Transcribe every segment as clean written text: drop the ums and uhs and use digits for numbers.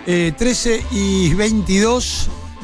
13:22.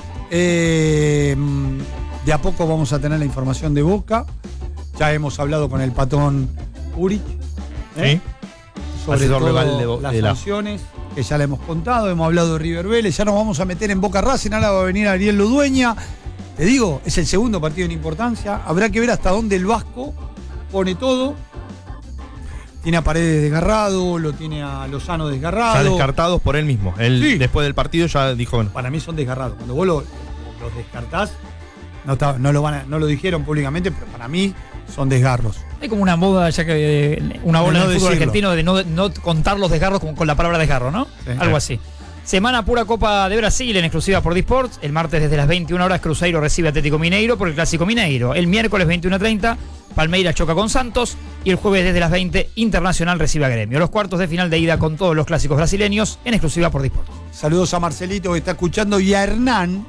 De a poco vamos a tener la información de Boca. Ya hemos hablado con el patón Uric. Sí. Sobre Asesor todo legal las de la... sanciones, que ya le hemos contado. Hemos hablado de River Vélez. Ya nos vamos a meter en Boca Racing. Ahora va a venir Ariel Ludueña. Te digo, es el segundo partido en importancia. Habrá que ver hasta dónde el Vasco pone todo. Tiene a Paredes desgarrado, lo tiene a Lozano desgarrado. Ya descartados por él mismo. Él, Sí. después del partido, ya dijo... Bueno. Para mí son desgarrados. Cuando vos los descartás, no lo dijeron públicamente, pero para mí son desgarros. Hay como una moda, ya que una bola No en el fútbol decirlo. argentino, de no contar los desgarros con la palabra desgarro, ¿no? Sí. Algo así. Semana pura Copa de Brasil en exclusiva por Disports. El martes desde las 21 horas Cruzeiro recibe a Atlético Mineiro por el Clásico Mineiro. El miércoles 21:30 Palmeiras choca con Santos. Y el jueves desde las 20 Internacional recibe a Gremio. Los cuartos de final de ida con todos los clásicos brasileños en exclusiva por Disports. Saludos a Marcelito que está escuchando y a Hernán.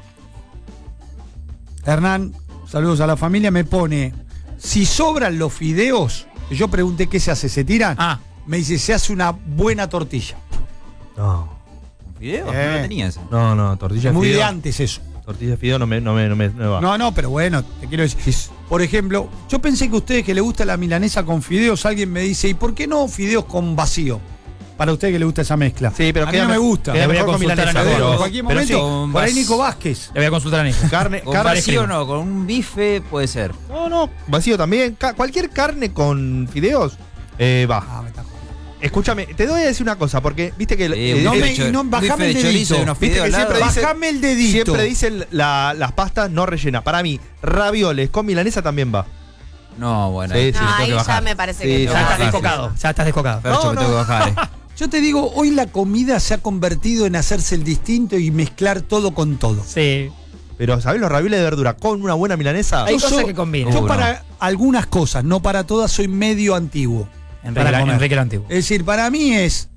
Hernán, saludos a la familia, me pone, si sobran los fideos, yo pregunté qué se hace, ¿se tiran? Ah. Me dice, se hace una buena tortilla. No, ¿Fideos? No lo tenía eso. no, tortilla de Muy fideo. de antes eso. Tortilla de fideo no me va. No, pero bueno, te quiero decir. Por ejemplo, yo pensé que a ustedes que les gusta la milanesa con fideos, alguien me dice, ¿y por qué no fideos con vacío? Para ustedes que les gusta esa mezcla. Sí, pero a mí no me gusta. queda mejor con milanesa. Pero En Pero, cualquier pero momento, sí, por ahí Nico Vázquez. Le voy a consultar a Nico. carne Con carne vacío crema. no, con un bife puede ser. No, vacío también. Cualquier carne con fideos va. Ah, me está jodiendo. Escúchame, te voy a decir una cosa, porque viste que... bajame el de chorizo dedito. y unos Viste fideos que al siempre lado. dicen- Bajame el dedito. Siempre dicen las pastas no rellenas. Para mí, ravioles con milanesa también va. No, bueno, Sí, ahí sí. tengo No, que ahí ya bajar. me parece Sí, que ya Ya estás sí. descocado. Ya estás descocado. Fercho, me tengo que bajar, Yo te digo, hoy la comida se ha convertido en hacerse el distinto y mezclar todo con todo. Sí. Pero, ¿sabés los ravioles de verdura con una buena milanesa? Hay Yo cosas soy- que combinan. Yo no. para algunas cosas, no para todas, soy medio antiguo. Para comer. Enrique el Antiguo. Es decir, para mí es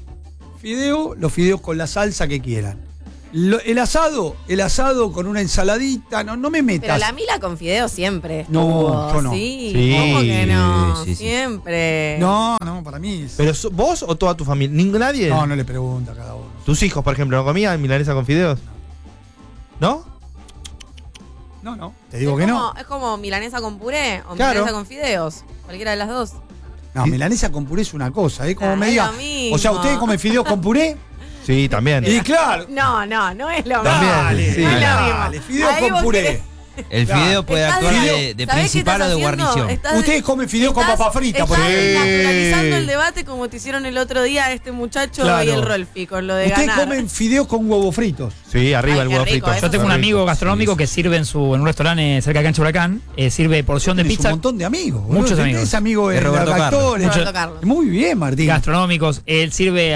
los fideos con la salsa que quieran. El asado con una ensaladita, no me metas. Pero la mila con fideos siempre. No, estuvo, yo no. Sí, Sí, ¿cómo que no? sí, sí. Siempre. No, para mí es... ¿Pero vos o toda tu familia? ¿Nadie? No le pregunta a cada uno. ¿Tus hijos, por ejemplo, no comían milanesa con fideos? ¿No? No. Te digo que no. ¿Es como milanesa con puré o Claro. milanesa con fideos? Cualquiera de las dos. No, milanesa con puré es una cosa, ¿eh? Como Ah, me es diga. lo mismo. O sea, ¿ustedes comen fideos con puré? Sí, también. Y claro. No es lo mismo. También, Dale, sí. No es lo dale, mismo. fideos Ahí con vos puré. querés- El Claro. fideo puede Estás actuar de- de ¿sabés qué principal o estás de haciendo? guarnición. Estás- Ustedes comen fideos con estás- papa frita, por estás ejemplo. naturalizando el debate como te hicieron el otro día este muchacho Claro. y el Rolfi con lo de Ustedes ganar. comen fideos con huevos fritos. Sí, arriba Ay, el qué huevo rico, frito. eso Yo tengo un sí. amigo gastronómico Sí, que sirve en un restaurante cerca de Cancha Huracán, sirve porción de Tenés pizza. un montón de amigos. boludo. Muchos Tenés amigos. amigos Es de Roberto Carlos. actores. Roberto Carlos. Muy bien, Martín. Gastronómicos. Él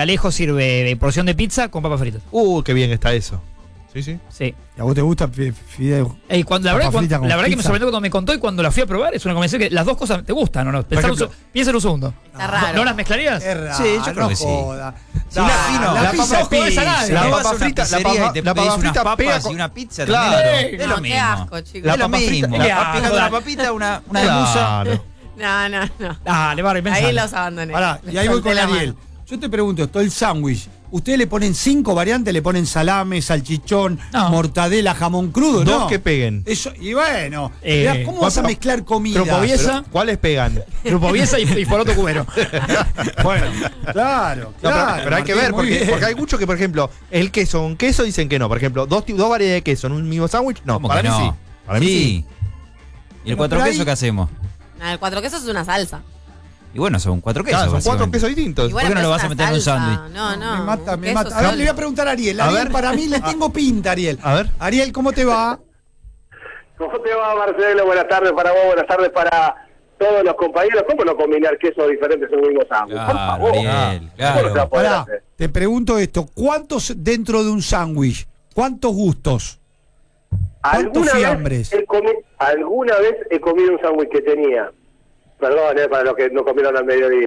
sirve porción de pizza con papas fritas. Qué bien está eso. Sí, sí. Sí. ¿Y a vos te gusta fideos? La verdad, Papa frita con que me pizza. sorprendió cuando me contó y cuando la fui a probar, es una convención que las dos cosas te gustan, ¿o no? ejemplo, Piensa un segundo. Está raro. ¿No las mezclarías? Es raro, Sí, yo creo no que sí. joda. Si la pino, la la pizza papa es frita, pizza. nadie. La La papa papa frita, frita, la te papa pedís unas frita pega papas con- y una pizza. Claro. también. Es No, lo qué mismo. asco, chicos. La Es lo papa frita- mismo. Qué Vas asco, pegando dale. una papita, una gamuza. Claro. No. Dale, Barry, pensá. Ahí los abandoné. Pará, y ahí Les voy solté con la Ariel. mano. Yo te pregunto esto, el sándwich. ¿Ustedes le ponen 5 variantes? ¿Le ponen salame, salchichón, No. mortadela, jamón crudo? Dos No. que peguen. Eso, y bueno, Eh, mirá, ¿cómo vas a mezclar comida? Grupo Biesa. Pero, ¿cuáles pegan? Grupo Biesa y Poroto Cubero. Bueno, claro, No, pero hay que Martín, ver, muy bien. porque hay muchos que, por ejemplo, el queso, un queso dicen que no. Por ejemplo, dos variedades de queso en un mismo sándwich, no. ¿Cómo Para que mí no? sí. Para mí sí. ¿Y el Pero cuatro por ahí- quesos qué hacemos? El cuatro quesos es una salsa. Y bueno, son 4 quesos. Claro, son 4 básicamente. quesos distintos. Y bueno, ¿Por qué no pero lo es vas a una meter en un salsa. sándwich? No. Me mata, un me queso mata. A ver, solo. le voy a preguntar a Ariel. A Ariel, ver. para mí le tengo pinta, Ariel. A ver. Ariel, ¿cómo te va? ¿Cómo te va, Marcelo? Buenas tardes para vos, buenas tardes para todos los compañeros. ¿Cómo no combinar quesos diferentes en un mismo sándwich? Por Claro, favor. Ariel, ¿Cómo no se va a claro. poder Pará, hacer? te pregunto esto. ¿Cuántos dentro de un sándwich? ¿Cuántos gustos? ¿Cuántos fiambres? Alguna vez he comido un sándwich que tenía, perdón, para los que no comieron al mediodía,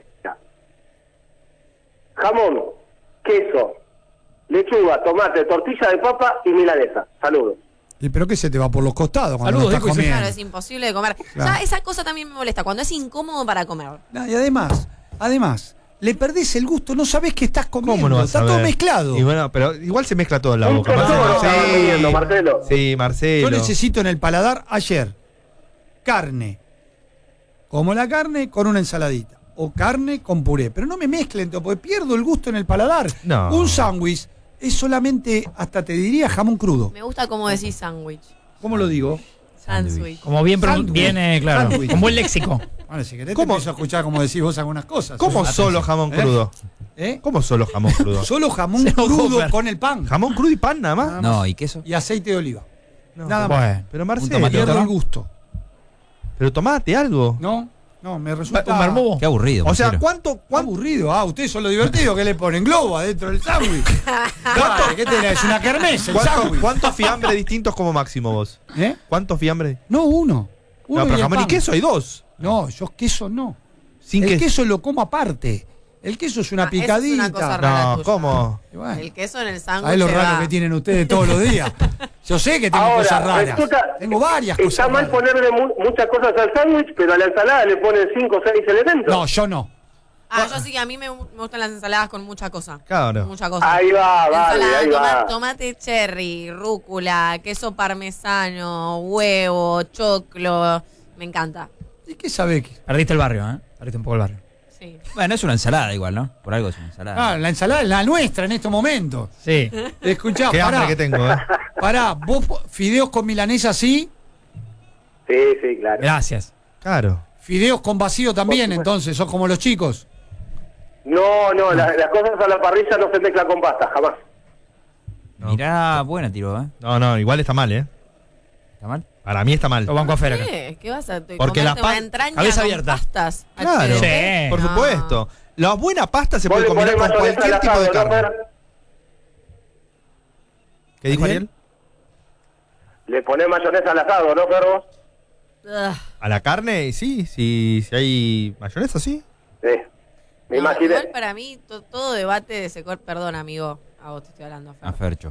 jamón, queso, lechuga, tomate, tortilla de papa y milanesa. Saludos. ¿Pero qué se te va por los costados cuando Saludos, no estás Dico, y comiendo? Claro, es imposible de comer. Claro. Ya esa cosa también me molesta, cuando es incómodo para comer. No, y además, le perdés el gusto, no sabés qué estás comiendo. ¿Cómo no vas Está a todo ver? mezclado. Y bueno, pero igual se mezcla todo en la Un boca. tesoro estaba comiendo, Marcelo. Sí, Marcelo. Yo necesito en el paladar ayer carne. Como la carne con una ensaladita. O carne con puré. Pero no me mezclen todo, porque pierdo el gusto en el paladar. No. Un sándwich es solamente, hasta te diría, jamón crudo. Me gusta cómo decís sándwich. ¿Cómo lo digo? Sándwich. Como bien, Sándwich. bien claro. Sándwich. Con buen léxico. Bueno, si querés ¿Cómo? te empiezo a escuchar como decís vos algunas cosas. ¿Cómo solo jamón ¿Eh? crudo? ¿Eh? ¿Cómo solo jamón crudo? Solo jamón Se enojó, crudo Fer. con el pan. ¿Jamón crudo y pan nada más? No, ¿y queso? Y aceite de oliva. No. Nada más. Bueno. Pero Un Marcelo, tomatito, Pierdo ¿no? el gusto. pero tomate algo. No, me resulta ¿Un marmú? Qué aburrido. O sea, Marcelo. ¿cuánto? aburrido. Ah, ustedes son lo divertido que le ponen globo adentro del sándwich. Dale, ¿qué tenés? Es una kermés el sándwich. ¿Cuántos fiambres distintos como máximo vos? ¿Eh? ¿Cuántos fiambres? No, uno. Uno No, pero y el jamón y pan. queso hay dos. No, yo queso no. Sin El queso. queso lo como aparte. El queso es una Ah, eso es picadita. una cosa rara. No, tuya. ¿cómo? Y bueno, El queso en el sándwich. ¿sabés lo se raro va. que tienen ustedes todos los días? Yo sé que tengo Ahora, cosas raras. resulta- Tengo varias cosas Está mal raras. ponerle muchas cosas al sándwich, pero a la ensalada le ponen 5 o 6 elementos. No, yo no. Ah, yo sí, a mí me gustan las ensaladas con mucha cosa. Claro. Mucha cosa. Ahí va, vale, Ensalada, ahí va. tomate cherry, rúcula, queso parmesano, huevo, choclo. Me encanta. ¿Y qué sabés? Perdiste el barrio, ¿eh? Perdiste un poco el barrio. Sí. Bueno, es una ensalada igual, ¿no? Por algo es una ensalada. Ah, la ensalada es la nuestra en estos momentos. Sí. Escuchá, Qué hambre pará. que tengo, Pará, vos fideos con milanesa sí, Sí, sí, claro. Gracias. Claro. fideos con vacío también, Por supuesto. entonces, sos como los chicos. No, las cosas a la parrilla no se mezclan con pasta, jamás. No. Mirá, buena tiro, ¿eh? No, igual está mal, ¿eh? ¿Está mal? Para mí está mal. Lo banco a Fer acá. ¿Qué vas a Porque comerte la una entraña cabeza con abierta. pastas? Claro, Sí. por No. supuesto. La buena pasta se Vos puede le combinar ponés con mayonesa cualquier al tipo de asado, ¿no, carne. Fer? ¿Qué dijo ¿Ariel? Ariel? Le ponés mayonesa al asado, ¿no, perro? Ugh. ¿A la carne? Sí, si hay mayonesa, sí. Sí. Me No, imaginé. igual para mí todo debate se corta. Perdón, amigo. A vos te estoy hablando, Fer. A Fercho.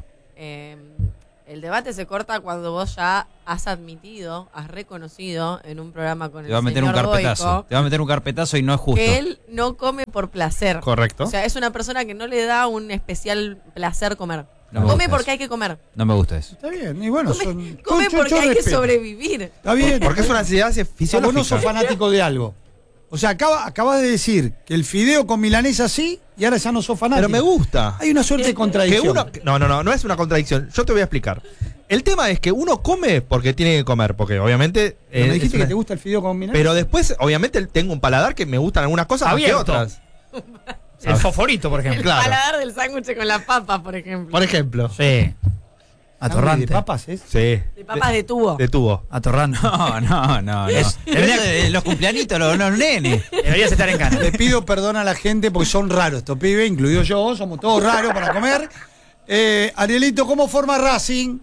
El debate se corta cuando vos ya has admitido, has reconocido en un programa con Te el va a meter un señor carpetazo. Boico Te va a meter un carpetazo y no es justo. que él no come por placer. Correcto. O sea, es una persona que no le da un especial placer comer. No me Come gusta porque eso. hay que comer. No me gusta eso. Está bien, y bueno, son, Come yo porque hay que respeto. sobrevivir. Está bien. Porque es una ansiedad Vos no fisiológica. sos fanático de algo. O sea, acabas de decir que el fideo con milanesa sí y ahora ya no sos fanático. Pero me gusta. Hay una suerte de Que contradicción. uno, no es una contradicción. Yo te voy a explicar. El tema es que uno come porque tiene que comer, porque obviamente. Pero me es dijiste una- que te gusta el fideo con milanesa. Pero después, obviamente, tengo un paladar que me gustan algunas cosas más que Abierto. otras. El fosforito, por El ejemplo. Claro. paladar del sándwich con la papa, por ejemplo. Por ejemplo. Sí. Atorrante. ¿De papas es? Sí. De papas de tubo. De tubo. Atorrante. No. Es- Eso de los cumpleañitos, los nenes. Deberías estar en cana. Le pido perdón a la gente porque son raros estos pibes, incluido yo, somos todos raros para comer. Arielito, ¿cómo forma Racing?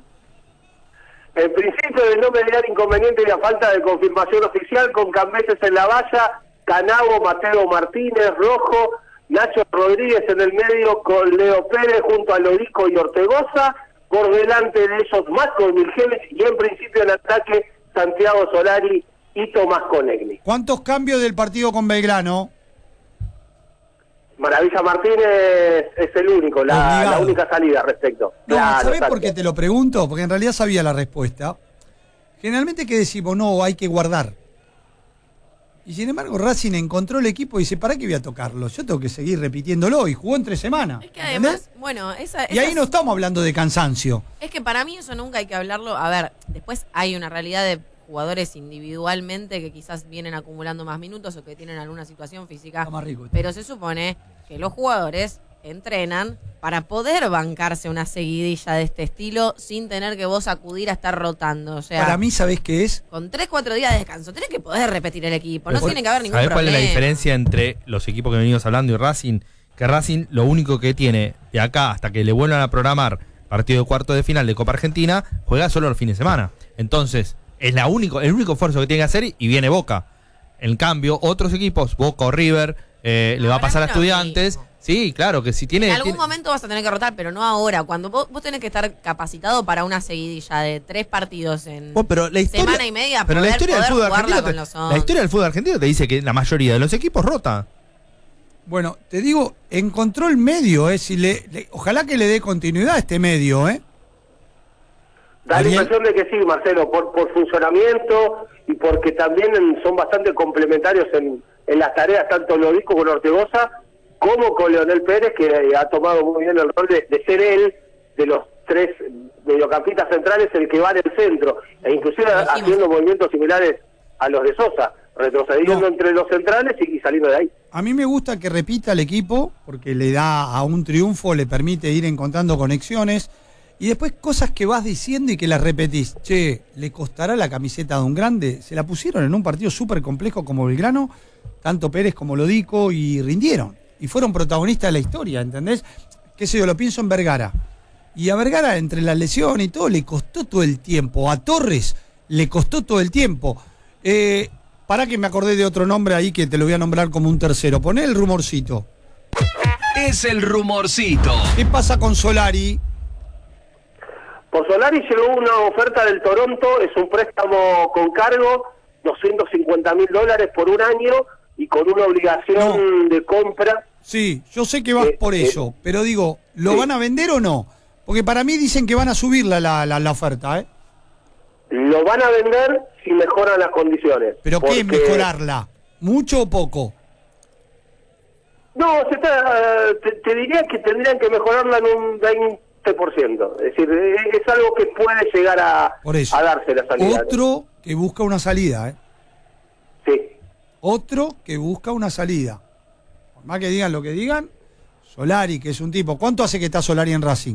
En principio, de no mediar inconveniente y a falta de confirmación oficial, con Cambeses en la valla, Canago, Mateo Martínez, Rojo, Nacho Rodríguez en el medio, con Leo Pérez junto a Lorico y Ortegoza, por delante de ellos Marco Milgevic y en principio en ataque Santiago Solari y Tomás Conegni. ¿Cuántos cambios del partido con Belgrano? Maravilla Martínez es el único, la Obligado. única salida al respecto. No, Claro, ¿sabés exacto. por qué te lo pregunto? Porque en realidad sabía la respuesta. Generalmente que decimos, no, hay que guardar. Y sin embargo Racing encontró el equipo y dice, ¿para qué voy a tocarlo? Yo tengo que seguir repitiéndolo y jugó en 3 semanas. Es que además, ¿entendés? bueno, Y ahí no estamos hablando de cansancio. es que para mí eso nunca hay que hablarlo. A ver, después hay una realidad de jugadores individualmente que quizás vienen acumulando más minutos o que tienen alguna situación física. Está más rico esto. Pero se supone que los jugadores entrenan para poder bancarse una seguidilla de este estilo sin tener que vos acudir a estar rotando. O sea, Para mí, ¿sabés qué es? con 3-4 días de descanso, tenés que poder repetir el equipo. No Pero, tiene que haber ningún ¿sabés problema. cuál es la diferencia entre los equipos que venimos hablando y Racing? Que Racing lo único que tiene de acá hasta que le vuelvan a programar partido de cuarto de final de Copa Argentina, juega solo los fines de semana. Entonces, es el único esfuerzo que tiene que hacer y viene Boca. En cambio, otros equipos, Boca o River, le va a pasar a para mí no es lo Estudiantes. mismo. Sí, claro, que si tiene... En algún tiene- momento vas a tener que rotar, pero no ahora. Cuando vos tenés que estar capacitado para una seguidilla de 3 partidos en pero la historia, semana y media, pero la poder historia del fútbol jugarla argentino con te, los la historia del fútbol argentino te dice que la mayoría de los equipos rota. Bueno, te digo, encontró el medio, ojalá que le dé continuidad a este medio, ¿eh? Da la Ariel. impresión de que sí, Marcelo, por funcionamiento y porque también son bastante complementarios en las tareas, tanto Lodico con Ortegoza, como con Leonel Pérez, que ha tomado muy bien el rol de ser él, de los tres mediocampistas centrales, el que va en el centro, e inclusive haciendo movimientos similares a los de Sosa, retrocediendo entre los centrales y saliendo de ahí. A mí me gusta que repita el equipo, porque le da a un triunfo, le permite ir encontrando conexiones, y después cosas que vas diciendo y que las repetís. Che, ¿le costará la camiseta de un grande? Se la pusieron en un partido súper complejo como Belgrano, tanto Pérez como Lodico, y rindieron. Y fueron protagonistas de la historia, ¿entendés? Qué sé yo, lo pienso en Vergara. Y a Vergara, entre la lesión y todo, le costó todo el tiempo. A Torres le costó todo el tiempo. Pará que me acordé de otro nombre ahí que te lo voy a nombrar como un tercero. Poné el rumorcito. Es el rumorcito. ¿Qué pasa con Solari? Por Solari llegó una oferta del Toronto, es un préstamo con cargo, $250.000 por un año y con una obligación de compra. Sí, yo sé que vas por eso, pero digo, ¿lo van a vender o no? Porque para mí dicen que van a subir la oferta, ¿eh? Lo van a vender si mejoran las condiciones. ¿Pero qué es mejorarla? ¿Mucho o poco? No, te diría que tendrían que mejorarla en un 20%. Es decir, es algo que puede llegar a darse la salida. Otro que busca una salida, ¿eh? Sí. Otro que busca una salida. Por más que digan lo que digan, Solari, que es un tipo. ¿Cuánto hace que está Solari en Racing?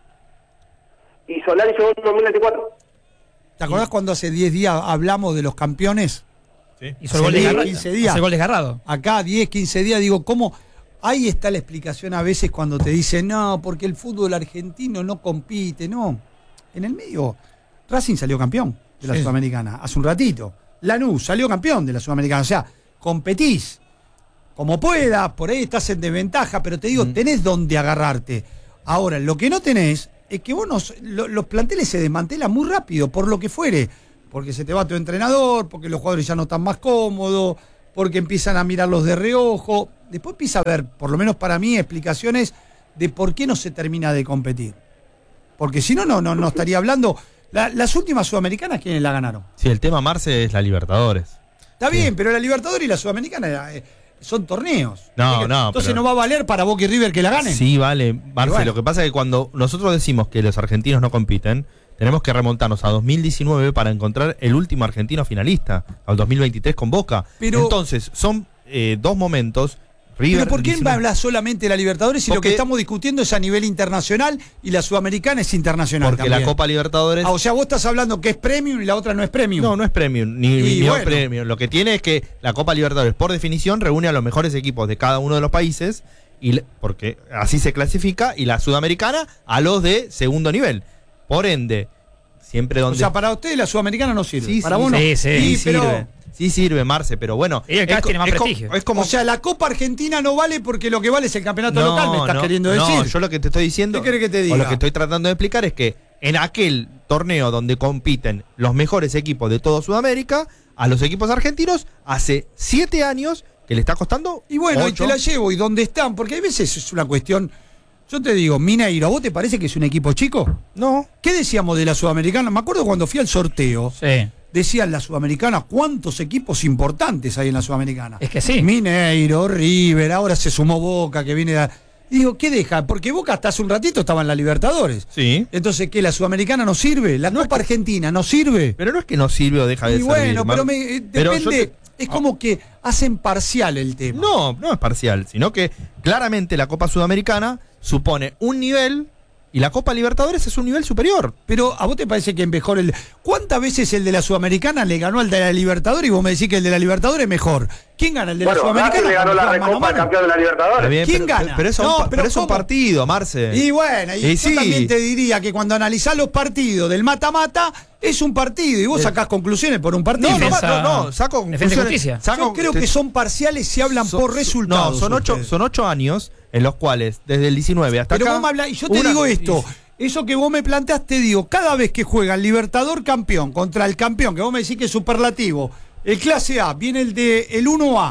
Y Solari llegó en 2024. ¿Te acordás cuando hace 10 días hablamos de los campeones? Sí. Hizo el gol desgarrado. 15 días. Hace el gol desgarrado. Acá 10, 15 días, digo, ¿cómo? Ahí está la explicación a veces cuando te dicen, no, porque el fútbol argentino no compite, no. En el medio, Racing salió campeón de la Sudamericana, hace un ratito. Lanús salió campeón de la Sudamericana, o sea, competís como puedas, por ahí estás en desventaja, pero te digo, tenés donde agarrarte. Ahora, lo que no tenés es que vos los planteles se desmantelan muy rápido, por lo que fuere, porque se te va tu entrenador, porque los jugadores ya no están más cómodos, porque empiezan a mirarlos de reojo. Después empieza a haber, por lo menos para mí, explicaciones de por qué no se termina de competir. Porque si no, no estaría hablando. Las últimas sudamericanas, ¿quiénes la ganaron? Sí, el tema Marce es la Libertadores. Está bien, pero la Libertadores y la Sudamericana son torneos. No. Entonces pero no va a valer para Boca y River que la ganen. Sí, vale, Marce. Bueno. Lo que pasa es que cuando nosotros decimos que los argentinos no compiten, tenemos que remontarnos a 2019 para encontrar el último argentino finalista, al 2023 con Boca. Pero, entonces, son dos momentos. River, ¿pero por qué 19... habla solamente de la Libertadores si lo que estamos discutiendo es a nivel internacional y la Sudamericana es internacional Porque también? la Copa Libertadores... O sea, vos estás hablando que es premium y la otra no es premium. No es premium, ni bueno. premium. Lo que tiene es que la Copa Libertadores, por definición, reúne a los mejores equipos de cada uno de los países, porque así se clasifica, y la Sudamericana a los de segundo nivel. Por ende, siempre donde... O sea, para ustedes la Sudamericana no sirve. Sí, para sí, vos no. sí, pero, sirve. Sí sirve, Marce, pero bueno... Y el CAS tiene más prestigio. Es como... O sea, la Copa Argentina no vale porque lo que vale es el campeonato local, me estás queriendo decir. No, yo lo que te estoy diciendo... ¿Qué querés que te diga? O lo que estoy tratando de explicar es que en aquel torneo donde compiten los mejores equipos de toda Sudamérica, a los equipos argentinos, hace 7 años que le está costando Y bueno, 8. y te la llevo, ¿y dónde están? Porque a veces es una cuestión... Yo te digo, Mineiro, ¿a vos te parece que es un equipo chico? No. ¿Qué decíamos de la Sudamericana? Me acuerdo cuando fui al sorteo, Sí. decían la Sudamericana, ¿cuántos equipos importantes hay en la Sudamericana? Es que sí. Mineiro, River, ahora se sumó Boca, que viene de... Y digo, ¿qué deja? Porque Boca hasta hace un ratito estaba en la Libertadores. Sí. Entonces, ¿qué? ¿La Sudamericana no sirve? ¿La Copa Argentina no sirve? Pero no es que no sirve o deja de Y servir. bueno, pero Pero depende... yo te- Es como que hacen parcial el tema. No es parcial, sino que claramente la Copa Sudamericana supone un nivel y la Copa Libertadores es un nivel superior. Pero ¿a vos te parece que es mejor el... ¿Cuántas veces el de la Sudamericana le ganó al de la Libertadores y vos me decís que el de la Libertadores es mejor? ¿Quién gana? ¿El de la Bueno, Racing Sudamericana? le ganó la cuando juegan Recopa al mano a mano? campeón de la Libertadores. Está bien, ¿Quién pero- gana? Pero, eso, No, pero es un ¿cómo? partido, Marce. Y bueno, y yo sí. también te diría que cuando analizás los partidos del mata-mata, es un partido y vos sacás conclusiones por un partido. Saco Defensa y conclusiones. Justicia. Yo creo que son parciales si hablan por resultados. No, ustedes. son 8 años en los cuales, desde el 19 hasta Pero acá... vos me hablás, y yo te digo esto, eso que vos me planteás, te digo, cada vez que juega el Libertador campeón contra el campeón, que vos me decís que es superlativo, el clase A, viene el 1A,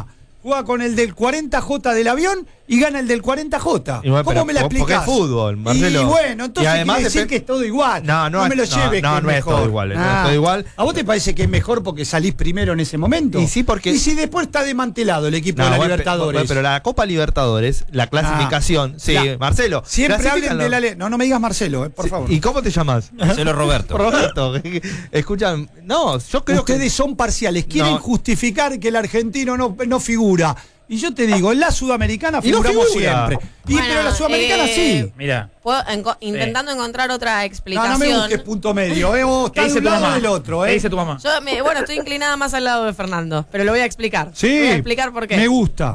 juega con el del 40J del avión y gana el del 40J. Y bueno, ¿Cómo pero me la explicás? porque es fútbol, Marcelo. Y bueno, entonces Y además quiere decir depende- que es todo igual. No, no me lo es- lleves. no, que no es mejor. todo igual, no es todo igual. ¿A vos te parece que es mejor porque salís primero en ese momento? Y sí, porque- Y si después está desmantelado el equipo No, de la bueno, Libertadores. bueno, pero la Copa Libertadores, la clasificación, sí, Ya. Marcelo. Siempre hablen clasifícanlo. de la... No me digas Marcelo, por Sí, favor. ¿Y cómo te llamas? Marcelo Roberto. Roberto. Escuchan, no, yo creo que Ustedes son parciales, quieren No. justificar que el argentino no figura. Y yo te digo, en la Sudamericana Y no figuramos figura. siempre. Bueno, Pero en la Sudamericana sí. Mira. Intentando encontrar otra No, explicación. no me busques punto medio, vos ¿Qué estás de dice un tu lado mamá? del otro, ¿Qué dice tu mamá? Bueno, estoy inclinada más al lado de Fernando, pero lo voy a explicar. Sí. Voy a explicar por qué. Me gusta.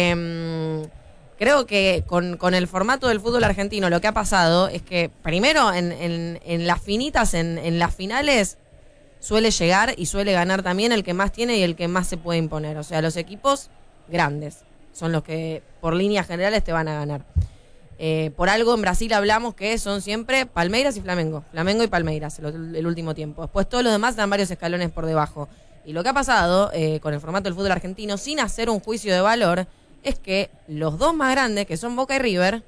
Creo que con el formato del fútbol argentino lo que ha pasado es que primero en las finitas, en las finales, suele llegar y suele ganar también el que más tiene y el que más se puede imponer. O sea, los equipos grandes son los que por líneas generales te van a ganar. Por algo en Brasil hablamos que son siempre Palmeiras y Flamengo. Flamengo y Palmeiras el último tiempo. Después todos los demás dan varios escalones por debajo. Y lo que ha pasado con el formato del fútbol argentino, sin hacer un juicio de valor, es que los dos más grandes, que son Boca y River,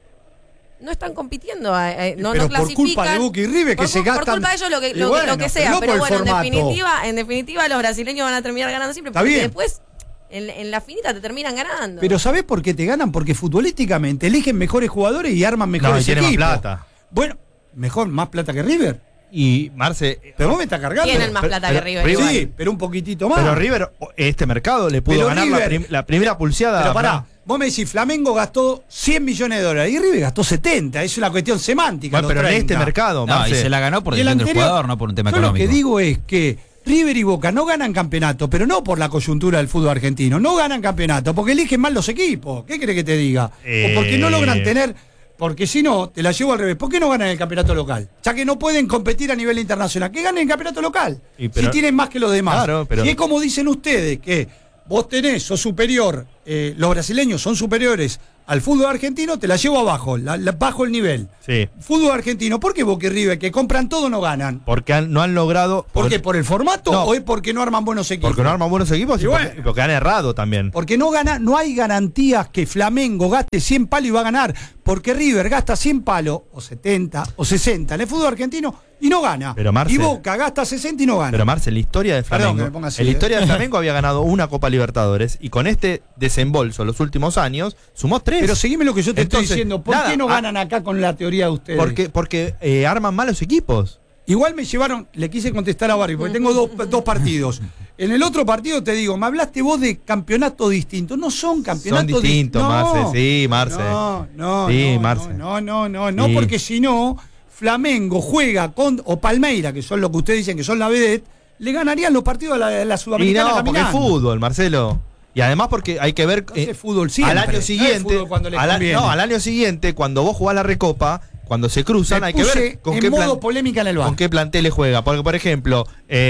no están compitiendo, no Pero por clasifican. culpa de Boca y River que se gastan. Por culpa de ellos lo que, Y lo, bueno, lo que sea. pero no Pero por el bueno, formato. en definitiva los brasileños van a terminar ganando siempre. Está Porque bien. después en la finita te terminan ganando. Pero ¿sabés por qué te ganan? Porque futbolísticamente eligen mejores jugadores y arman no, mejores y tiene más equipos. plata. Bueno, más plata que River. Y Marce, Pero vos me estás cargando. Tienen más plata que pero River. River- igual. Sí, pero un poquitito más. pero River, este mercado le pudo Pero ganar River- la primera pulseada. Pero pará, vos me decís, Flamengo gastó 100 millones de dólares y River gastó 70. Es una cuestión semántica. Bueno, los pero en 30. este mercado, No, y Marce. se la ganó por Y el decisión del anterior- jugador, no por un tema Yo económico. lo que digo es que River y Boca no ganan campeonato, pero no por la coyuntura del fútbol argentino. No ganan campeonato porque eligen mal los equipos. ¿Qué crees que te diga? O porque no logran tener. Porque si no, te la llevo al revés. ¿Por qué no ganan el campeonato local? Ya que no pueden competir a nivel internacional. Que ganen el campeonato local. Y pero- si tienen más que los demás. Claro, pero- Y es como dicen ustedes, que vos sos superior, los brasileños son superiores al fútbol argentino, te la llevo abajo, bajo el nivel. Sí, Fútbol argentino, ¿por qué Boca y River, que compran todo, no ganan? porque no han logrado. ¿Por qué? ¿Por el formato No. o es porque no arman buenos equipos? Porque no arman buenos equipos y, Y bueno. porque han errado también. Porque no hay garantías que Flamengo gaste 100 palos y va a ganar. Porque River gasta 100 palos, o 70, o 60 en el fútbol argentino y no gana. Pero, Marce- y Boca gasta 60 y no gana. Pero Marce, la historia de Perdón, Flamengo. que me ponga así, En la ¿eh? historia de Flamengo había ganado una Copa Libertadores y con este desembolso los últimos años sumó 3. Pero seguime lo que yo te Entonces, estoy diciendo. ¿Por nada, qué no ganan acá con la teoría de ustedes? Porque arman malos equipos. Igual me llevaron, le quise contestar a Barry, porque tengo dos partidos. En el otro partido te digo, me hablaste vos de campeonatos distintos. No son campeonatos Son distintos, Marce. Sí, Marce. No, Sí, no, Marce. no, Sí. porque si no, Flamengo juega o Palmeira, que son lo que ustedes dicen que son la vedette, le ganarían los partidos a la Y Sudamericana no, porque es caminando. fútbol, Marcelo. Y además porque hay que ver Entonces, fútbol siempre. al año No es siguiente, fútbol cuando les al conviene. año siguiente, cuando vos jugás la Recopa, cuando se cruzan, Me hay que puse ver con en qué, modo polémica en el bar. con qué planteles juega. Porque, por ejemplo,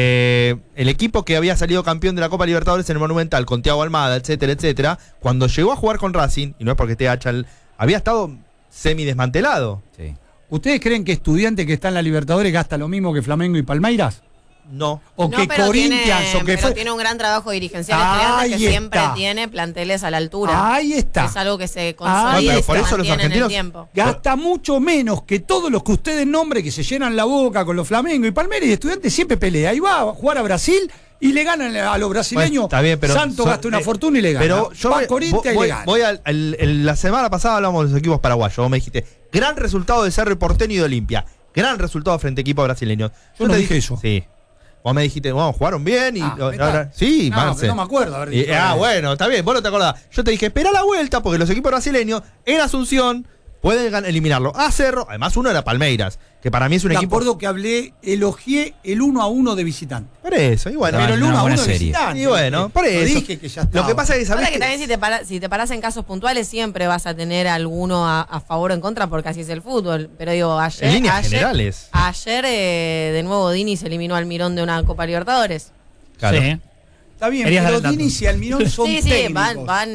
el equipo que había salido campeón de la Copa Libertadores en el Monumental, con Thiago Almada, etcétera, etcétera, cuando llegó a jugar con Racing, y no es porque esté hacha, había estado semi-desmantelado. Sí. ¿Ustedes creen que Estudiantes que está en la Libertadores gasta lo mismo que Flamengo y Palmeiras? No. O No, que pero Corinthians, tiene, o que pero fue. tiene un gran trabajo dirigencial Ahí estudiante que siempre está. tiene planteles a la altura. Ahí está. Es algo que se Ahí consolida y está. se Por eso los mantiene en el argentinos- tiempo. Gasta mucho menos que todos los que ustedes nombren, que se llenan la boca con los Flamengo y Palmeiras, y Estudiantes siempre pelea. Ahí va a jugar a Brasil y le ganan a los brasileños. Bueno, está bien, pero Santos son- gasta una fortuna y le gana. Pero yo va a Corinthians y le gana. voy la semana pasada hablamos de los equipos paraguayos. Vos me dijiste, gran resultado de Cerro Porteño y de Olimpia. Gran resultado frente a equipos brasileños. Yo no dije eso. Sí. Vos me dijiste, bueno, jugaron bien y Ah, ahora. Sí, no, Marce. pero no me acuerdo haber dicho eso. Bueno, está bien, vos no te acordás. Yo te dije, espera la vuelta porque los equipos brasileños en Asunción pueden eliminarlo a Cerro. Además, uno era Palmeiras, que para mí es un Me equipo. acuerdo que elogié el 1-1 de visitante. Por eso, y bueno. pero el una 1-1 buena de serie. visitante. Y bueno, por Lo eso. dije que ya estaba. Lo que pasa es que sabés Ahora que que- también si te parás en casos puntuales siempre vas a tener alguno a favor o en contra porque así es el fútbol. Pero digo, En líneas generales. Ayer de nuevo Dini se eliminó al Mirón de una Copa Libertadores. Claro. Sí. Está bien, Querías dar pero el dato. Dini y Almirón son Sí, técnicos. van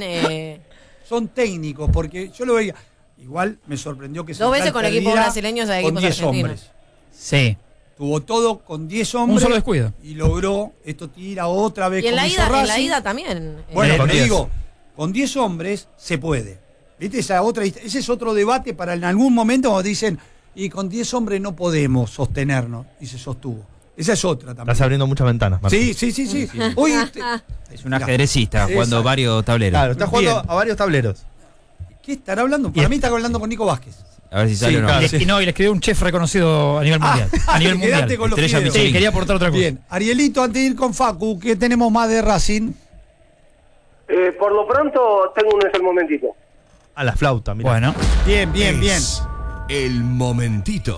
Son técnicos, porque yo lo veía. Igual me sorprendió que Dos veces Central con equipos perdiera brasileños a con equipos 10 argentinos. hombres. Sí. Tuvo todo con 10 hombres. Un solo descuido. Y logró, esto tira otra vez Y en como la hizo ida Racing. también. Bueno, con pero 10. digo, con 10 hombres se puede. ¿Viste? Ese es otro debate para en algún momento cuando dicen, y con 10 hombres no podemos sostenernos, y se sostuvo. Esa es otra también. Estás abriendo muchas ventanas, Martín. Sí. Hoy, Es un ajedrecista jugando Exacto. varios tableros. Claro, estás jugando Bien. a varios tableros. ¿qué estará hablando? Para mí está hablando con Nico Vázquez. A ver si sale Sí, o no. claro. Y no, y le escribió un chef reconocido a nivel mundial. A nivel Quedate mundial. con los Estrella fideos. Michelin. Sí, quería aportar otra cosa. Bien, Arielito, antes de ir con Facu, ¿qué tenemos más de Racing? Por lo pronto, tengo un momentito. A la flauta, mira. Bueno, Bien. Es el momentito.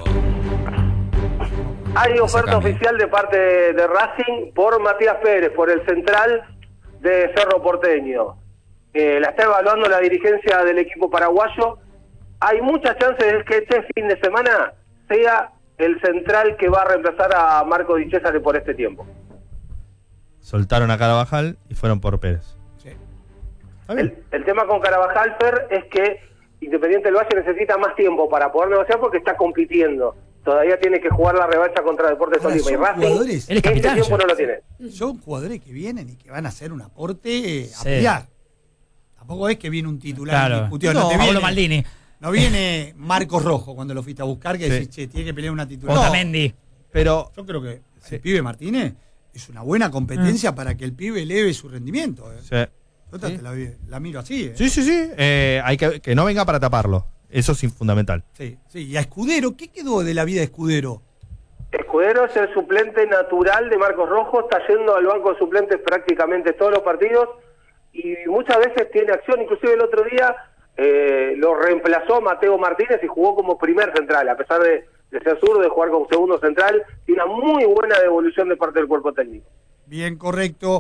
Hay oferta Sacame. oficial de parte de Racing por Matías Pérez, por el central de Cerro Porteño. La está evaluando la dirigencia del equipo paraguayo. Hay muchas chances de que este fin de semana sea el central que va a reemplazar a Marco Di Cesare por este tiempo. Soltaron a Carabajal y fueron por Pérez. Sí. Está bien. El tema con Carabajal, Fer, es que Independiente del Valle necesita más tiempo para poder negociar porque está compitiendo. Todavía tiene que jugar la revancha contra Deportes Ahora, Tolima. Y son Racing jugadores. Él es ese capitán tiempo ya. no lo tiene. Son jugadores que vienen y que van a hacer un aporte a Sí. pelear. Tampoco es que viene un titular Claro. indiscutido. No, te Pablo viene, Maldini. no viene Marcos Rojo cuando lo fuiste a buscar, que Sí. decís, che, tiene que pelear una titular. Otamendi. Pero Yo creo que el pibe Martínez es una buena competencia para que el pibe eleve su rendimiento. sí. Yo la miro así. Sí. Hay que no venga para taparlo. Eso es fundamental. Sí. Y a Escudero, ¿qué quedó de la vida de Escudero? Escudero es el suplente natural de Marcos Rojo, está yendo al banco de suplentes prácticamente todos los partidos y muchas veces tiene acción, inclusive el otro día lo reemplazó Mateo Martínez y jugó como primer central, a pesar de ser zurdo, de jugar como segundo central, y una muy buena devolución de parte del cuerpo técnico. Bien, correcto.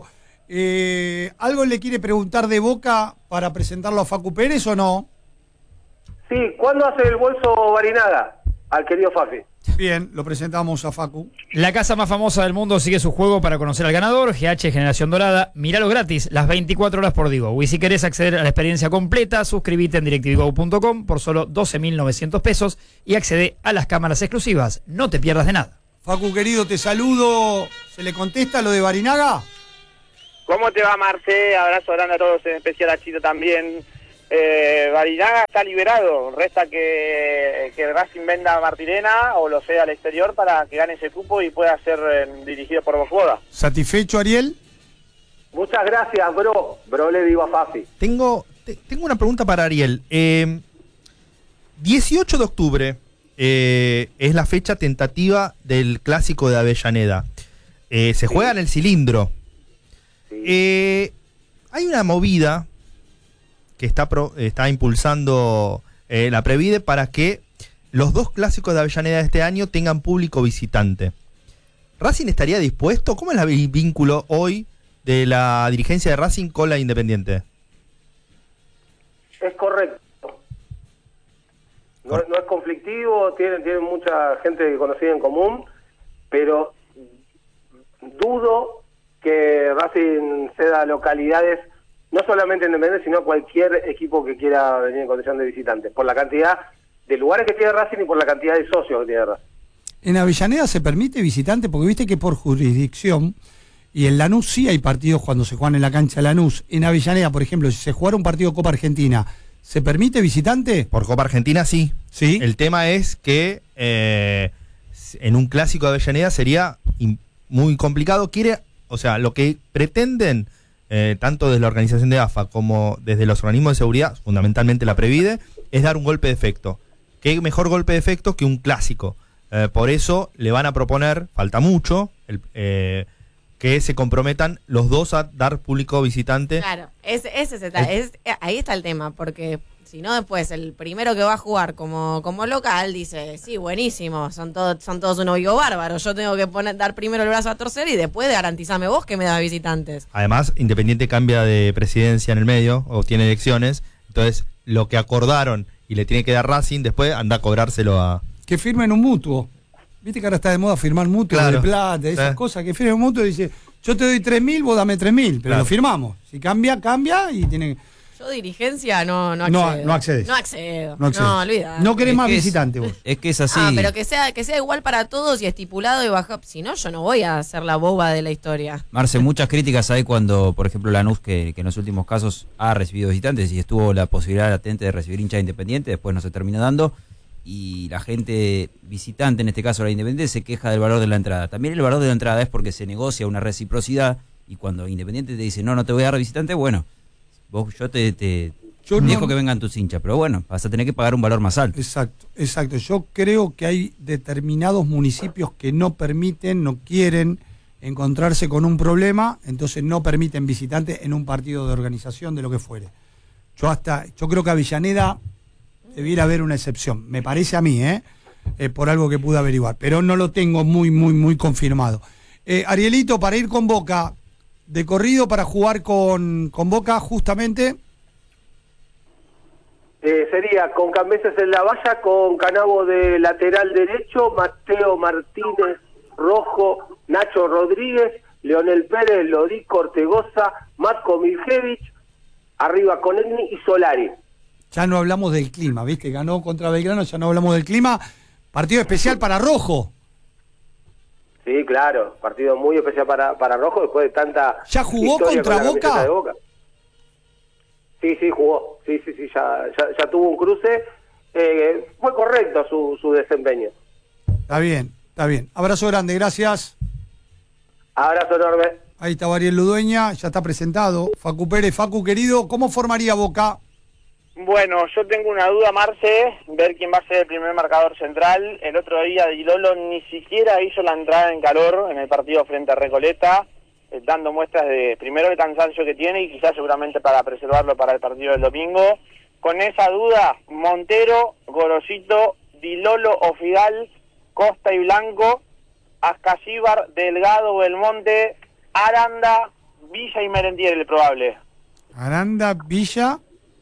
¿Algo le quiere preguntar de Boca para presentarlo a Facu Pérez o no? Sí, ¿cuándo hace el bolso Barinaga al querido Fafi? Bien, lo presentamos a Facu. La casa más famosa del mundo sigue su juego para conocer al ganador, GH Generación Dorada. Míralo gratis, las 24 horas por Digo. Y si querés acceder a la experiencia completa, suscríbete en directivigo.com por solo 12.900 pesos y accede a las cámaras exclusivas. No te pierdas de nada. Facu, querido, te saludo. ¿Se le contesta lo de Barinaga? ¿Cómo te va, Marce? Abrazo grande a todos, en especial a Chito también. Barinaga está liberado, resta que Racing venda a Martirena o lo sea al exterior para que gane ese cupo y pueda ser dirigido por Bojuoda. ¿Satisfecho, Ariel? Muchas gracias, bro le digo a Fafi. Tengo una pregunta para Ariel. 18 de octubre es la fecha tentativa del clásico de Avellaneda. Se juega en el cilindro. Hay una movida que está impulsando la Previde para que los dos clásicos de Avellaneda de este año tengan público visitante. ¿Racing estaría dispuesto? ¿Cómo es el vínculo hoy de la dirigencia de Racing con la Independiente? Es correcto. No es conflictivo, tienen mucha gente conocida en común, pero dudo que Racing ceda localidades, no solamente Independiente, sino cualquier equipo que quiera venir en condición de visitante, por la cantidad de lugares que tiene Racing y por la cantidad de socios que tiene Racing. ¿En Avellaneda se permite visitante? Porque viste que por jurisdicción, y en Lanús sí hay partidos cuando se juegan en la cancha de Lanús. En Avellaneda, por ejemplo, si se jugara un partido Copa Argentina, ¿se permite visitante? Por Copa Argentina sí. Sí. El tema es que en un clásico de Avellaneda sería muy complicado. Lo que pretenden, tanto desde la organización de AFA como desde los organismos de seguridad, fundamentalmente la Previde, es dar un golpe de efecto. ¿Qué mejor golpe de efecto que un clásico? Por eso le van a proponer, falta mucho, que se comprometan los dos a dar público visitante. Claro, ahí está el tema, porque si no después el primero que va a jugar como local dice, sí, buenísimo, son todos unos vivo bárbaros, yo tengo que dar primero el brazo a torcer y después garantizame vos que me das visitantes. Además, Independiente cambia de presidencia en el medio, o tiene elecciones, entonces lo que acordaron y le tiene que dar Racing, después anda a cobrárselo a... Que firmen un mutuo. Viste que ahora está de moda firmar mutuos Claro. de plata, esas cosas, que firmen un mutuo y dice, yo te doy 3.000, vos dame 3.000, pero Claro. lo firmamos. Si cambia y tiene... Yo dirigencia no accedo. No accedes. No accedo. No accedes. No, olvidate. No querés Es más que es- visitante vos. Es que es así. Pero que sea igual para todos y estipulado y baja. Si no, yo no voy a ser la boba de la historia. Marce, muchas críticas hay cuando, por ejemplo, Lanús, que en los últimos casos ha recibido visitantes y estuvo la posibilidad latente de recibir hincha de Independiente, después no se terminó dando, y la gente visitante, en este caso la Independiente, se queja del valor de la entrada. También el valor de la entrada es porque se negocia una reciprocidad, y cuando Independiente te dice, no te voy a dar visitante, bueno, yo te dejo que vengan tus hinchas, pero bueno, vas a tener que pagar un valor más alto. Exacto. Yo creo que hay determinados municipios que no permiten, no quieren encontrarse con un problema, entonces no permiten visitantes en un partido de organización, de lo que fuere. Yo creo que a Avellaneda debiera haber una excepción, me parece a mí, por algo que pude averiguar, pero no lo tengo muy confirmado. Arielito, para ir con Boca, de corrido para jugar con Boca justamente... Sería con Cambeses en la valla, con Canavo de lateral derecho, Mateo Martínez, Rojo, Nacho Rodríguez, Leonel Pérez, Lodico Ortegoza, Matko Miljevic, arriba con Egni y Solari. Ya no hablamos del clima, ¿viste? Ganó contra Belgrano, ya no hablamos del clima. Partido especial para Rojo. Sí, claro, partido muy especial para Rojo después de tanta... ¿Ya jugó historia contra con la camiseta Boca? de Boca. Sí, jugó. Sí, ya tuvo un cruce. Fue correcto su desempeño. Está bien. Abrazo grande, gracias. Abrazo enorme. Ahí está Ariel Ludueña, ya está presentado. Facu Pérez, Facu querido, ¿cómo formaría Boca? Bueno, yo tengo una duda, Marce, ver quién va a ser el primer marcador central. El otro día Di Lolo ni siquiera hizo la entrada en calor en el partido frente a Recoleta, dando muestras de, primero, el cansancio que tiene y quizás seguramente para preservarlo para el partido del domingo. Con esa duda, Montero, Gorosito, Di Lolo o Fidal, Costa y Blanco, Ascasíbar, Delgado, Belmonte, Aranda, Villa y Merentiel, el probable. Aranda, Villa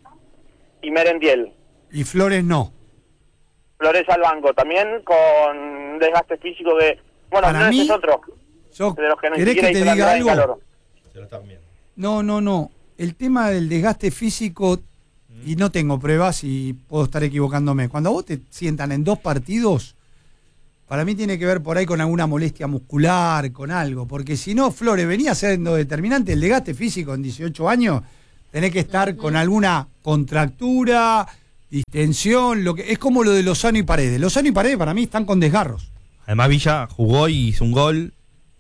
Y Merentiel. y Flores no. Flores al banco, también con desgaste físico que... Bueno, Para Flores mí, es otro. Yo, De los que no ¿querés siquiera que te hizo la diga entrada en algo? calor. Se lo están viendo. No. El tema del desgaste físico, y no tengo pruebas y puedo estar equivocándome. Cuando a vos te sientan en 2 partidos, para mí tiene que ver por ahí con alguna molestia muscular, con algo. Porque si no, Flores venía siendo determinante el desgaste físico en 18 años. Tenés que estar con alguna contractura, distensión, es como lo de Lozano y Paredes. Lozano y Paredes para mí están con desgarros. Además Villa jugó y hizo un gol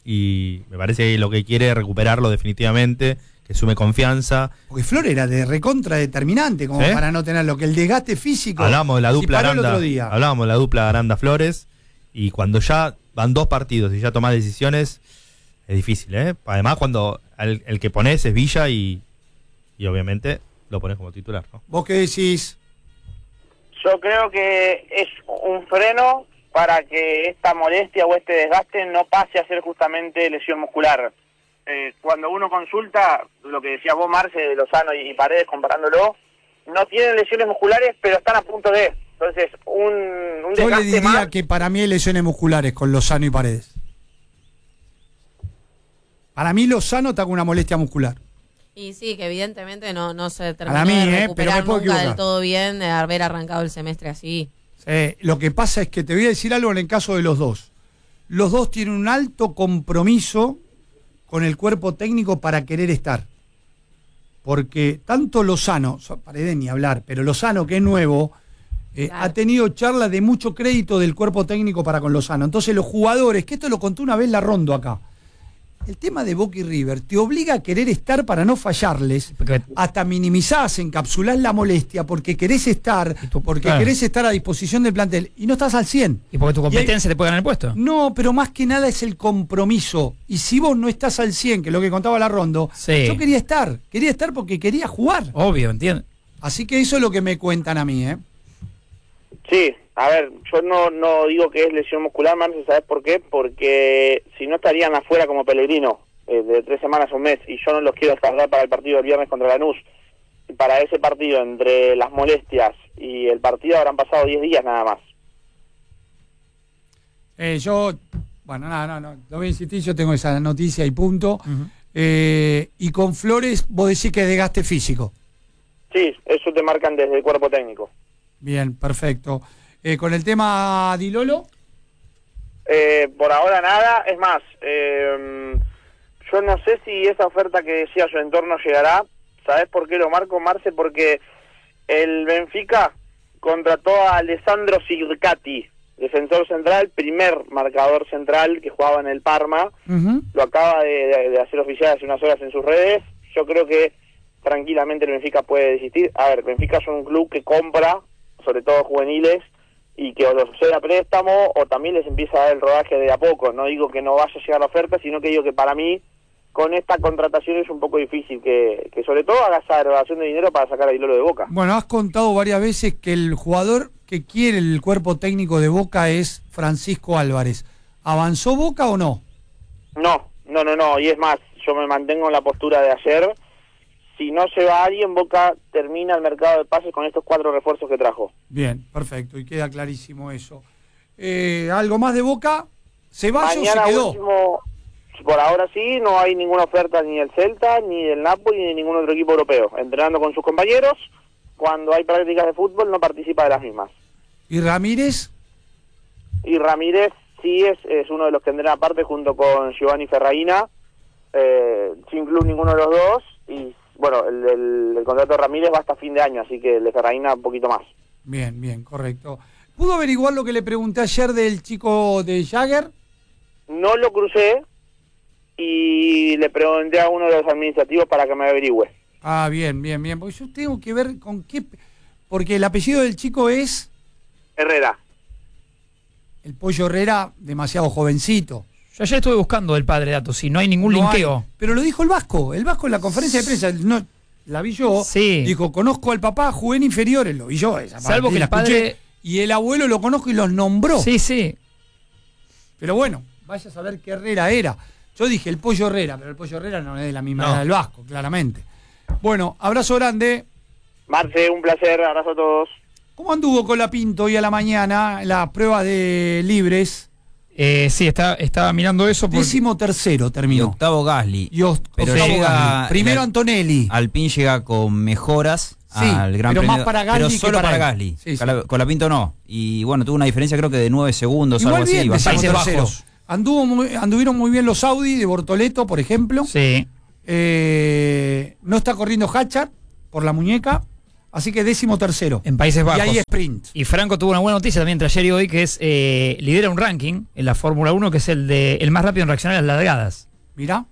y me parece que lo que quiere es recuperarlo definitivamente, que sume confianza. Porque Flores era de recontra determinante, como ¿Sí? para no tener lo que el desgaste físico. Hablábamos de la dupla paró el Aranda, otro día. hablábamos de la dupla Aranda-Flores, y cuando ya van 2 partidos y ya tomás decisiones, es difícil, ¿eh? Además cuando el que pones es Villa y obviamente lo pones como titular, ¿no? ¿Vos qué decís? Yo creo que es un freno para que esta molestia o este desgaste no pase a ser justamente lesión muscular. Cuando uno consulta, lo que decías vos, Marce, de Lozano y Paredes, comparándolo, no tienen lesiones musculares, pero están a punto de. Entonces, un Yo le desgaste diría más. que para mí hay lesiones musculares con Lozano y Paredes. Para mí Lozano está con una molestia muscular. Y sí, que evidentemente no se Para terminó mí, de pero recuperar me puedo nunca del equivocar. todo bien de haber arrancado el semestre así. Lo que pasa es que te voy a decir algo en el caso de los dos. Los dos tienen un alto compromiso con el cuerpo técnico para querer estar. Porque tanto Lozano, Paredes ni hablar, pero Lozano, que es nuevo, Claro. ha tenido charlas de mucho crédito del cuerpo técnico para con Lozano. Entonces los jugadores, que esto lo contó una vez la Rondo acá, el tema de Boca y River te obliga a querer estar para no fallarles, Porque- hasta minimizás, encapsulás la molestia porque querés estar, porque claro. querés estar a disposición del plantel y no estás al 100. Y porque tu competencia te puede ganar el puesto. No, pero más que nada es el compromiso. Y si vos no estás al 100, que es lo que contaba la Rondo, Sí. yo quería estar porque quería jugar. Obvio, entiendo. Así que eso es lo que me cuentan a mí, ¿eh? Sí, a ver, yo no digo que es lesión muscular, Marce, ¿sabes por qué? Porque si no estarían afuera como Pellegrino, de 3 semanas a un mes, y yo no los quiero descargar para el partido del viernes contra Lanús. Y para ese partido, entre las molestias y el partido, habrán pasado 10 días nada más. Bueno, no voy a insistir, yo tengo esa noticia y punto. Y con Flores, vos decís que es desgaste físico. Sí, eso te marcan desde el cuerpo técnico. Bien, perfecto. Con el tema Di Lolo, Por ahora nada, es más, yo no sé si esa oferta que decía su entorno llegará. ¿Sabés por qué lo marco, Marce? Porque el Benfica contrató a Alessandro Sircati, defensor central, primer marcador central que jugaba en el Parma. Lo acaba de hacer oficial hace unas horas en sus redes. Yo creo que tranquilamente el Benfica puede desistir. A ver, Benfica es un club que compra, sobre todo juveniles, y que o los cede a préstamo o también les empieza a dar el rodaje de a poco. No digo que no vaya a llegar la oferta, sino que digo que para mí con esta contratación es un poco difícil que sobre todo haga esa erogación de dinero para sacar a Di Lolo de Boca. bueno, has contado varias veces que el jugador que quiere el cuerpo técnico de Boca es Francisco Álvarez. ¿Avanzó Boca o no? No, y es más, yo me mantengo en la postura de ayer. Si no se va alguien, Boca termina el mercado de pases con estos 4 refuerzos que trajo. Bien, perfecto, y queda clarísimo eso. ¿Algo más de Boca? ¿Ceballos Mañana se quedó? último, por ahora sí, no hay ninguna oferta ni del Celta, ni del Napoli, ni de ningún otro equipo europeo. Entrenando con sus compañeros, cuando hay prácticas de fútbol no participa de las mismas. ¿Y Ramírez? Y Ramírez sí es uno de los que entrena aparte junto con Giovanni Ferraina, sin club ninguno de los dos, y bueno, el contrato de Ramírez va hasta fin de año, así que el de Ferraina un poquito más. Bien, correcto. ¿Pudo averiguar lo que le pregunté ayer del chico de Jagger? No lo crucé y le pregunté a uno de los administrativos para que me averigüe. Ah, bien, porque yo tengo que ver con qué... Porque el apellido del chico es... Herrera. El Pollo Herrera, demasiado jovencito. Yo ayer estuve buscando el padre datos y no hay ningún linkeo. Hay, pero lo dijo el Vasco en la conferencia de prensa, no, la vi yo, Sí. Dijo, conozco al papá, jugué en inferiores, lo vi yo. Esa Salvo parte que la el padre... escuché, y el abuelo lo conozco y los nombró. Sí. Pero bueno, vaya a saber qué Herrera era. Yo dije el Pollo Herrera, pero el Pollo Herrera no es de la misma edad del Vasco, claramente. Bueno, abrazo grande. Marce, un placer, abrazo a todos. ¿Cómo anduvo Colapinto hoy a la mañana en las pruebas de libres? Sí, estaba mirando eso. Porque... 13º Y terminó. octavo Gasly. Pero octavo llega Gasly. Primero Antonelli. Alpine llega con mejoras Sí, al Gran pero Premio. más para Gasly pero que solo para para él. Gasly. Sí. Colapinto no. Y bueno, tuvo una diferencia creo que de 9 segundos, Igual algo bien, así. decimos Países tercero. Bajos. Anduvieron muy bien los Audi de Bortoleto, por ejemplo. Sí. No está corriendo Hatchard por la muñeca, así que 13º. En Países Bajos. Y ahí sprint. Y Franco tuvo una buena noticia también entre ayer y hoy, que es lidera un ranking en la Fórmula 1, que es el más rápido en reaccionar a las largadas. Mirá.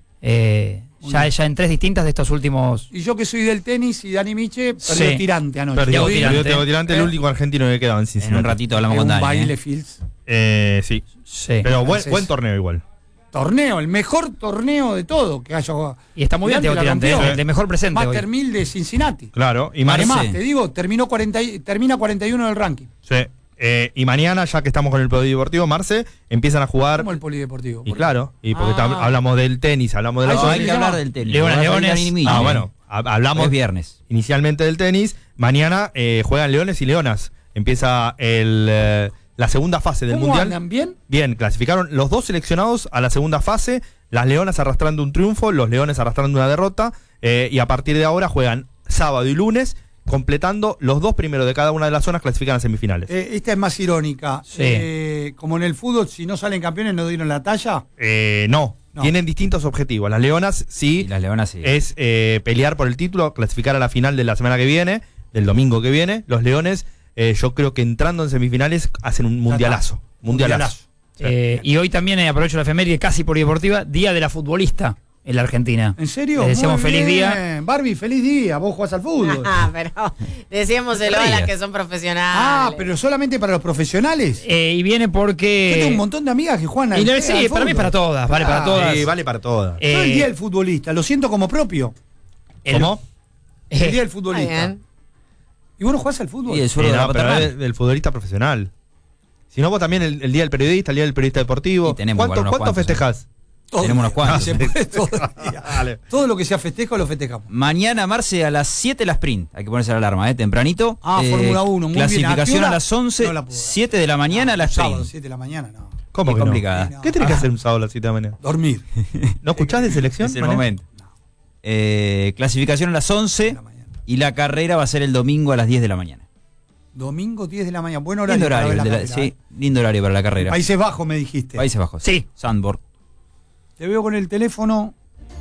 Ya en 3 distintas de estos últimos... Y yo que soy del tenis y Dani Miche, perdió Sí. tirante anoche. Perdió Tirante. Thiago Tirante, el único argentino que quedaba en En Cincinnati. un ratito hablamos con Un Dani. baile Fields. Sí. Sí. Pero Entonces- buen torneo igual. Torneo, el mejor torneo de todo que haya jugado. Y está muy bien Thiago la Tirante, rompió. de mejor presente hoy. Master 1000 de Cincinnati. Claro. Y Además, Marce. te digo, termina 41 del ranking. Sí. Y mañana, ya que estamos con el polideportivo, Marce, empiezan a jugar. Como el polideportivo. Y claro, y porque Ah. hablamos del tenis, hablamos de la Ah, eso No, sí hay se que hablar llama del tenis. Leones, Va a salir Leones. Dani Miche. Ah, bueno, hablamos Es viernes. inicialmente del tenis. Mañana juegan Leones y Leonas. Empieza la segunda fase del ¿Cómo Mundial. andan? ¿Bien? Bien, clasificaron los dos seleccionados a la segunda fase. Las Leonas arrastrando un triunfo, los Leones arrastrando una derrota. Y a partir de ahora juegan sábado y lunes, completando los dos primeros de cada una de las zonas, clasifican a semifinales. Esta es más irónica. Sí. Como en el fútbol, si no salen campeones, no dieron la talla. No, No. tienen distintos objetivos. Las Leonas sí, Y las Leonas sí. es pelear por el título, clasificar a la final de la semana que viene, del domingo que viene. Los Leones, yo creo que entrando en semifinales hacen un mundialazo. Mundialazo. Y hoy también aprovecho la efeméride casi polideportiva, Día de la Futbolista en la Argentina. ¿En serio? Les deseamos Muy feliz bien. día. Barbie, feliz día. Vos jugás al fútbol. Pero decíamoselo a las que son profesionales. Ah, pero solamente para los profesionales. Y viene Yo porque... tengo un montón de amigas que juegan Y al no, sí, al para mí fútbol. para todas, vale para Ah, todas. Sí, vale para todas. Yo el día del futbolista, lo siento como propio. ¿Cómo? El día del Está futbolista. bien. ¿Y vos no jugás al fútbol? Y el sueldo de la No, pero paternal. es del futbolista profesional. Si no, vos también el día del periodista, el día del periodista deportivo. Y tenemos igual unos ¿Cuánto cuantos, festejás? Todo Tenemos unos el día. cuantos. Se puede todo el día. Dale. Todo lo que sea festejo lo festejamos. Mañana, Marce, a las 7 la sprint. Hay que ponerse la alarma, tempranito. Fórmula 1, muy bien. ¿A qué Clasificación hora? a las 11, No la puedo ver. 7 de la mañana la sprint. Sábado, 7 de la mañana, no. ¿Cómo Qué que no? complicada. No. ¿Qué tenés que hacer un sábado a las 7 de la mañana? Dormir. ¿No escuchás de selección? Es el Mané? momento. Clasificación a las 11, De la mañana. Y la carrera va a ser el domingo a las 10 de la mañana. Domingo 10 de la mañana. Buen horario. Lindo horario, para ver la sí, carrera, lindo horario para la carrera. Países Bajos me dijiste. Países Bajos. Sí. Sandborg. Te veo con el teléfono.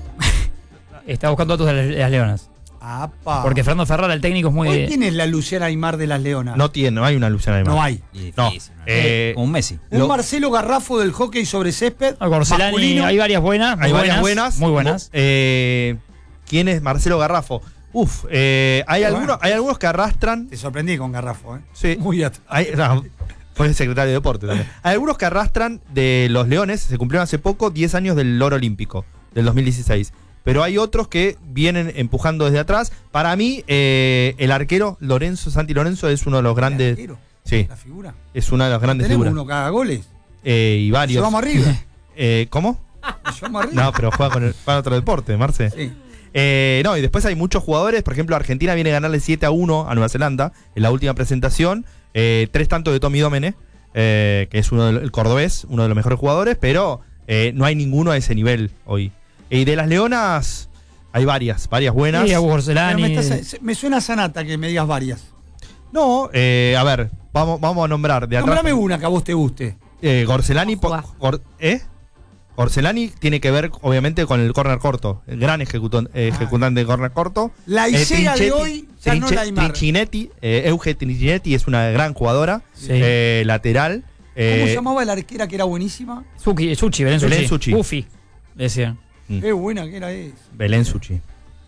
Está buscando datos de las Leonas. ¡Apa! Porque Fernando Ferrara, el técnico, es muy... Hoy tienes la Luciana Aymar de las Leonas. No hay una Luciana Aymar. No hay. Y No. difícil, ¿no? Eh, Un Messi. Un Marcelo Garrafo del hockey sobre césped. Gorcelani, masculino. hay varias buenas. Hay varias buenas. Muy buenas. ¿Quién es Marcelo Garrafo? Hay algunos que arrastran. Te sorprendí con Garrafo, ¿eh? Sí. Muy atrás. Fue el secretario de Deporte también. Hay algunos que arrastran de los Leones, se cumplieron hace poco 10 años del oro olímpico, del 2016. Pero hay otros que vienen empujando desde atrás. Para mí, el arquero Santi Lorenzo es uno de los grandes. ¿El arquero? Sí, La figura. es una de las grandes Tenemos figuras. uno que haga goles. Y varios. Llevamos arriba. ¿Cómo? Llevamos arriba. No, pero juega con otro deporte, Marce. Sí. Y después hay muchos jugadores. Por ejemplo, Argentina viene a ganarle 7-1 a Nueva Zelanda en la última presentación. 3 tantos de Tommy Domene, que es el cordobés, uno de los mejores jugadores, pero no hay ninguno a ese nivel hoy. Y de las Leonas hay varias buenas. Sí, Pero Gorcelani. me suena Sanata que me digas varias. No, a ver, vamos a nombrar de atrás. Nombrame una que a vos te guste. Gorcelani. Jugá. Gorcelani tiene que ver, obviamente, con el córner corto. El gran ejecutante de córner corto. La Isera de hoy ya no la Aymar. Trincinetti, Euge Trincinetti es una gran jugadora. Sí. Lateral. ¿Cómo se llamaba la arquera que era buenísima? Belén Belén Suchi. Suchi. Buffy, decía. Qué buena que era esa. Belén Suchi.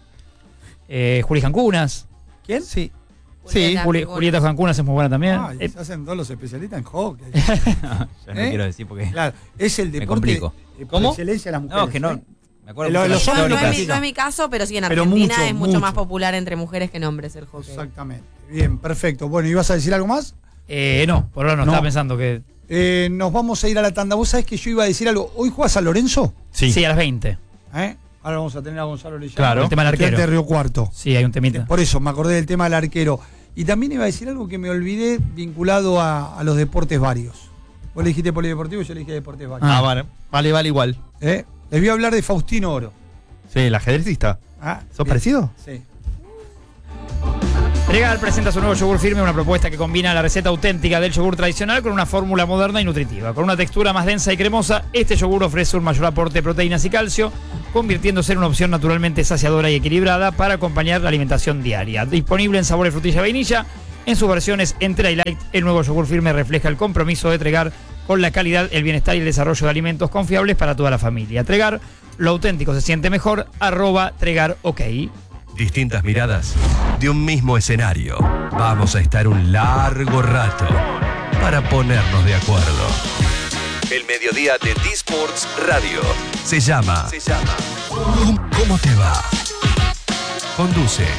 Juli Jancunas. ¿Quién? Sí. Julieta. Julieta Jancunas es muy buena también. Ay, se hacen todos los especialistas en hockey. Yo no ¿Eh? quiero decir porque. Claro, es el deporte complico. por ¿Cómo? excelencia de las mujeres. No, que no. ¿eh? Me acuerdo Lo- mucho de los las hombres No no es, históricas. no es mi caso, pero sí, en Pero Argentina mucho, es mucho mucho. más popular entre mujeres que en hombres el hockey. Exactamente. Bien, perfecto. Bueno, ¿ibas a decir algo más? No, por ahora no, No. estaba pensando que... Nos vamos a ir a la tanda. ¿Vos sabés que yo iba a decir algo? ¿Hoy juega San Lorenzo? Sí, a las 20. Ahora vamos a tener a Gonzalo Leyano. Claro. El tema del arquero. De Río Cuarto. Sí, hay un temita. Por eso me acordé del tema del arquero. Y también iba a decir algo que me olvidé vinculado a los deportes varios. Vos le dijiste polideportivo y yo le dije deportes varios. Bueno. Vale igual. Les voy a hablar de Faustino Oro. Sí, el ajedrecista. ¿Sos bien. parecido? Sí. Tregar presenta su nuevo yogur firme, una propuesta que combina la receta auténtica del yogur tradicional con una fórmula moderna y nutritiva. Con una textura más densa y cremosa, este yogur ofrece un mayor aporte de proteínas y calcio, convirtiéndose en una opción naturalmente saciadora y equilibrada para acompañar la alimentación diaria. Disponible en sabores frutilla y vainilla, en sus versiones entera y light, el nuevo yogur firme refleja el compromiso de Tregar con la calidad, el bienestar y el desarrollo de alimentos confiables para toda la familia. Tregar, lo auténtico se siente mejor, @TregarOK. Distintas miradas de un mismo escenario. Vamos a estar un largo rato para ponernos de acuerdo. El mediodía de D-Sports Radio se llama ¿Cómo te va? Conduce